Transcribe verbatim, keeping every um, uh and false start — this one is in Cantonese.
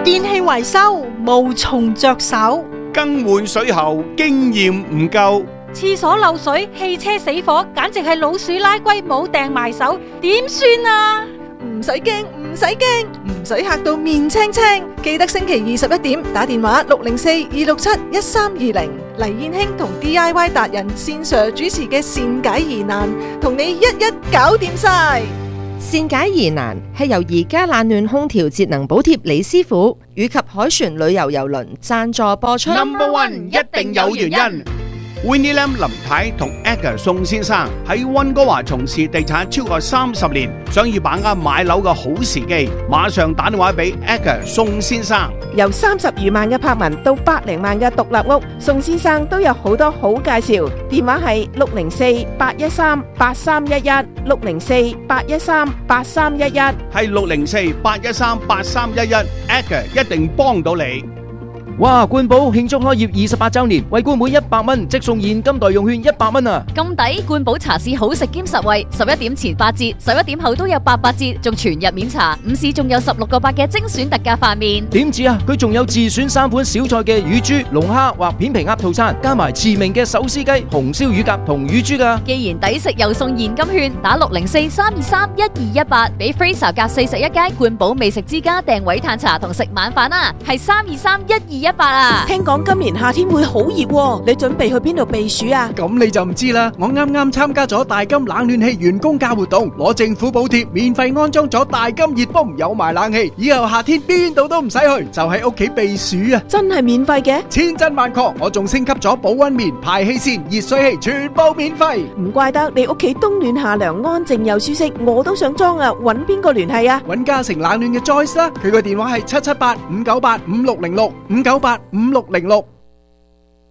電器維修無從着手， 更換水喉經驗唔夠， 廁所漏水、汽車死火，簡直係老鼠拉龜冇掟埋手，點算啊？ 唔使驚，唔使驚，唔使嚇到面青青。記得星期二十一點打電話六零四二六七一三二零，黎燕卿同 D I Y 達人線上主持嘅善解疑難，同你一一搞掂晒。 善解疑難係由而家冷暖空調節能補貼李師傅以及凱旋旅遊郵輪贊助播出。 Number One 一定有原因。Winnie Lam 林太同 Edgar 宋先生喺溫哥華從事地產超過三十年，想要把握買樓嘅好時機，馬上打電話俾 Edgar 宋先生。 由三十餘萬嘅柏文到百零萬嘅獨立屋，宋先生都有好多好介紹。電話係六零四八一三八三一一，六零四八一三八三一一， 係六零四八一三八三一一 ，Edgar 一定幫到你。 哇！冠寶慶祝開業二十八週年，為冠妹一百蚊即送現金代用券一百蚊啊！ 咁抵！冠寶茶市好食兼實惠，十一點前八折，十一點後都有八八折，仲全日免查。午市仲有十六個八嘅精選特價飯麵。 點止啊！佢仲有自選三款小菜嘅乳豬、龍蝦或片皮鴨套餐，加埋馳名嘅手撕雞、紅燒乳鴿同乳豬噶。 既然抵食又送現金券，打六零四三二三一二一八，俾 Fraser 夾四十一街冠寶美食之家訂位嘆茶同食晚飯啊！係三二三一二一八啊！ 聽講今年夏天會好熱喎，你準備去邊度避暑啊？ 咁你就唔知啦，我啱啱參加咗大金冷暖氣員工價活動，攞政府補貼，免費安裝咗大金熱風，有埋冷氣，以後夏天邊度都唔使去，就喺屋企避暑啊！ 真係免費嘅？ 千真萬確，我仲升級咗保溫棉、排氣扇、熱水器，全部免費。 唔怪得你屋企冬暖夏涼，安靜又舒適，我都想裝啊！搵邊個聯繫啊？ 搵嘉誠冷暖嘅 Joyce 啦，佢個電話係七七八五九八五六零六五九八五六零六。